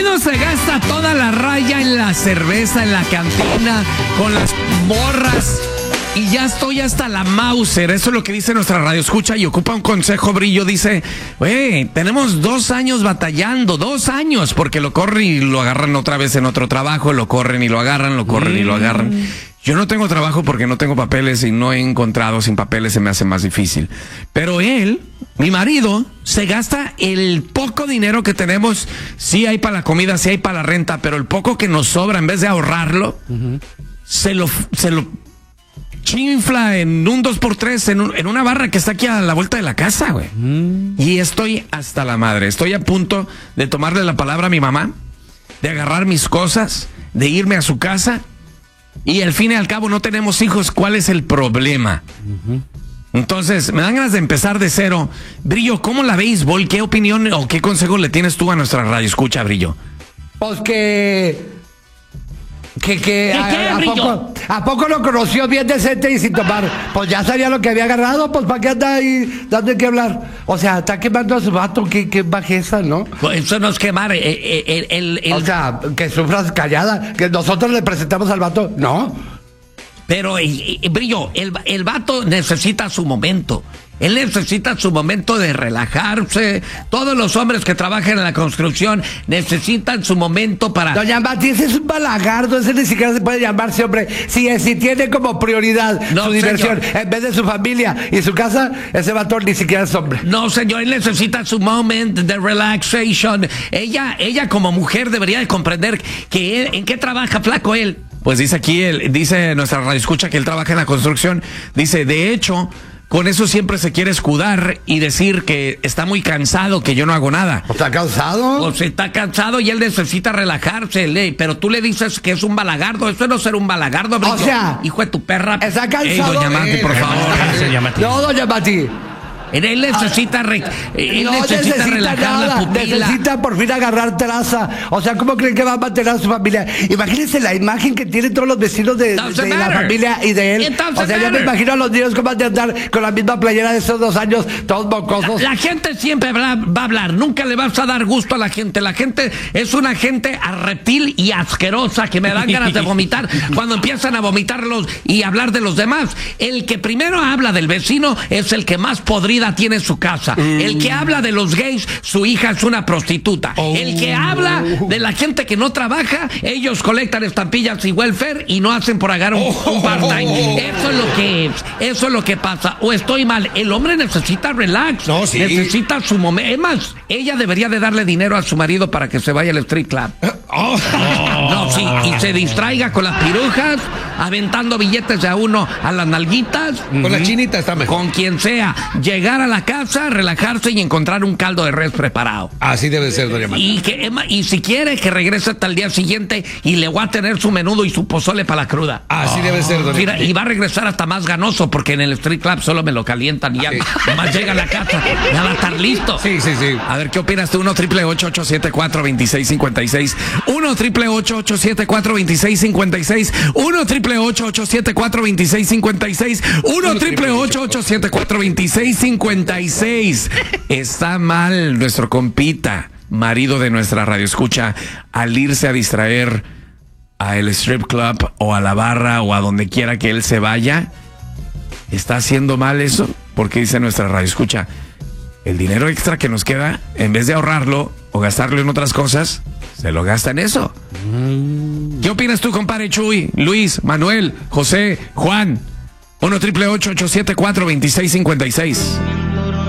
marido se gasta toda la raya en la cerveza, en la cantina, con las morras. Y ya estoy hasta la Mauser. Eso es lo que dice nuestra radio escucha y ocupa un consejo, Brillo. Dice, tenemos 2 años batallando, 2 años, porque lo corren y lo agarran otra vez en otro trabajo, lo corren y lo agarran, lo corren y lo agarran. Yo no tengo trabajo porque no tengo papeles y no he encontrado, sin papeles se me hace más difícil. Pero él, mi marido, se gasta el poco dinero que tenemos. Sí hay para la comida, sí hay para la renta, pero el poco que nos sobra, en vez de ahorrarlo, se lo chinfla en un 2x3 en una barra que está aquí a la vuelta de la casa, güey. Y estoy hasta la madre. Estoy a punto de tomarle la palabra a mi mamá, de agarrar mis cosas, de irme a su casa. Y al fin y al cabo no tenemos hijos. ¿Cuál es el problema? Entonces, me dan ganas de empezar de cero. Brillo, ¿cómo la béisbol? ¿Qué opinión o qué consejo le tienes tú a nuestra radio escucha, Brillo? Pues ¿A poco lo conoció bien decente y sin tomar? Pues ya sabía lo que había agarrado, pues ¿para qué anda ahí dando que hablar? O sea, está quemando a su vato, qué bajeza, ¿no? Pues eso no es quemar, O sea, que sufras callada, que nosotros le presentamos al vato, ¿no? Pero, Brillo, el vato necesita su momento. Él necesita su momento de relajarse. Todos los hombres que trabajan en la construcción necesitan su momento para... Doña Mati, ese es un balagardo. Ese ni siquiera se puede llamarse hombre. Si tiene como prioridad su diversión, en vez de su familia y su casa, ese vato ni siquiera es hombre. No, señor, él necesita su moment de relaxation. Ella como mujer debería de comprender que ¿en qué trabaja, flaco, él? Pues dice aquí, dice nuestra radio escucha que él trabaja en la construcción. Dice, de hecho... Con eso siempre se quiere escudar y decir que está muy cansado, que yo no hago nada. ¿Está cansado? Pues está cansado y él necesita relajarse, pero tú le dices que es un balagardo. Eso no es ser un balagardo, Brillo. O sea, hijo de tu perra. Está cansado. Doña Mati, por favor. No, Doña Mati. Él necesita, necesita relajar nada, la pupila. Necesita por fin agarrar traza. O sea, ¿cómo creen que va a mantener a su familia? Imagínense la imagen que tienen todos los vecinos de la familia y de él. O sea, yo me imagino a los niños cómo han de andar con la misma playera de esos 2 años, todos mocosos. La gente siempre va a hablar. Nunca le vas a dar gusto a la gente. La gente es una gente reptil y asquerosa que me dan ganas de vomitar cuando empiezan a vomitarlos y hablar de los demás. El que primero habla del vecino es el que más podrido tiene en su casa. El que habla de los gays, su hija es una prostituta. El que habla de la gente que no trabaja, ellos colectan estampillas y welfare y no hacen por agarrar un part-time. Eso es lo que pasa. O estoy mal. El hombre necesita relax. No, sí. Necesita su momento. Es más, ella debería de darle dinero a su marido para que se vaya al street club. No, sí. Y se distraiga con las pirujas, aventando billetes de a uno a las nalguitas. Con la chinita está mejor. Con quien sea. Llegar a la casa, relajarse y encontrar un caldo de res preparado. Así debe ser, doña Mati. Y si quiere que regrese hasta el día siguiente y le va a tener su menudo y su pozole para la cruda. Así debe ser, doña Mira, Mati. y va a regresar hasta más ganoso porque en el street club solo me lo calientan y ya más llega a la casa. Ya va a estar listo. Sí. A ver, ¿qué opinas tú? 1-888-874-2656. 1-888-874-2656. 1-888-874-2656. 1-888-874-2656. Está mal nuestro compita, marido de nuestra radio escucha, al irse a distraer a el strip club o a la barra o a donde quiera que él se vaya. ¿Está haciendo mal eso? Porque dice nuestra radio escucha, el dinero extra que nos queda, en vez de ahorrarlo o gastarlo en otras cosas, se lo gasta en eso. ¿Qué opinas tú, compadre Chuy, Luis, Manuel, José, Juan? 1-888-874-2656.